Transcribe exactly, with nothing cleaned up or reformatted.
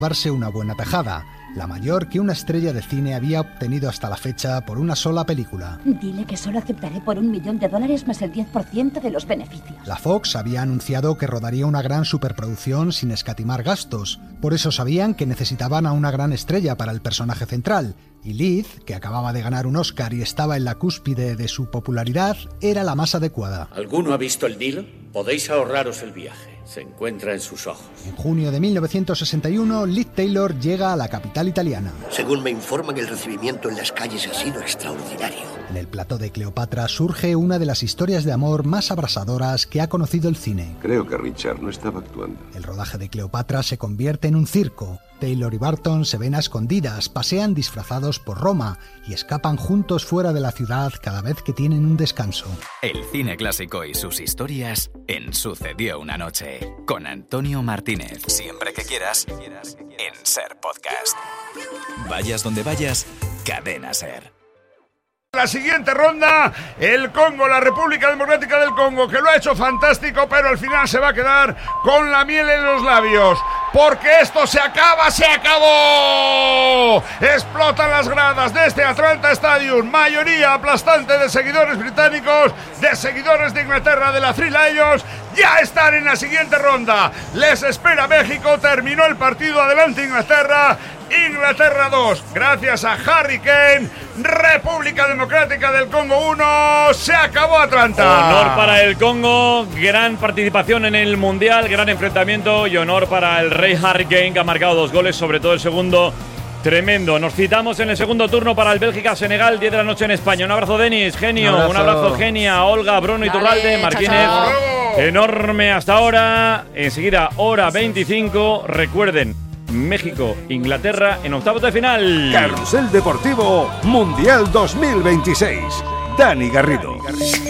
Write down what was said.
llevarse una buena tajada, la mayor que una estrella de cine había obtenido hasta la fecha por una sola película. Dile que solo aceptaré por un millón de dólares más el diez por ciento de los beneficios. La Fox había anunciado que rodaría una gran superproducción sin escatimar gastos, por eso sabían que necesitaban a una gran estrella para el personaje central, y Liz, que acababa de ganar un Oscar y estaba en la cúspide de su popularidad, era la más adecuada. ¿Alguno ha visto el deal? Podéis ahorraros el viaje. Se encuentra en sus ojos. En junio de mil novecientos sesenta y uno, Liz Taylor llega a la capital italiana. Según me informan, el recibimiento en las calles ha sido extraordinario. En el plató de Cleopatra surge una de las historias de amor más abrasadoras que ha conocido el cine. Creo que Richard no estaba actuando. El rodaje de Cleopatra se convierte en un circo. Taylor y Barton se ven a escondidas, pasean disfrazados por Roma y escapan juntos fuera de la ciudad cada vez que tienen un descanso. El cine clásico y sus historias en Sucedió una noche, con Antonio Martínez. Siempre que quieras, en Ser Podcast. Vayas donde vayas, Cadena Ser. La siguiente ronda, el Congo, la República Democrática del Congo, que lo ha hecho fantástico, pero al final se va a quedar con la miel en los labios, porque esto se acaba, se acabó. Explotan las gradas de este Atlanta Stadium, mayoría aplastante de seguidores británicos, de seguidores de Inglaterra, de la Three Lions, ya están en la siguiente ronda. Les espera México, terminó el partido, adelante Inglaterra. Inglaterra dos, gracias a Harry Kane. República Democrática del Congo uno, se acabó Atlanta. Honor para el Congo, gran participación en el Mundial, gran enfrentamiento y honor para el rey Harry Kane, que ha marcado dos goles, sobre todo el segundo, tremendo. Nos citamos en el segundo turno para el Bélgica-Senegal, diez de la noche en España. Un abrazo, Denis, genio, un abrazo, un abrazo Genia, Olga, Bruno Iturralde, Martínez. Enorme hasta ahora, enseguida hora veinticinco, recuerden, México, Inglaterra en octavos de final. Carrusel Deportivo Mundial dos mil veintiséis. Dani Garrido.